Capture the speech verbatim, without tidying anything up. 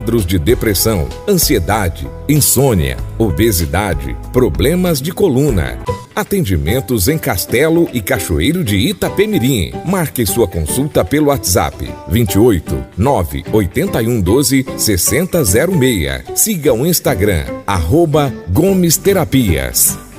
Quadros de depressão, ansiedade, insônia, obesidade, problemas de coluna. Atendimentos em Castelo e Cachoeiro de Itapemirim. Marque sua consulta pelo WhatsApp vinte e oito, nove oito um um doze, seis zero zero seis. Siga o Instagram, arroba Gomes Terapias.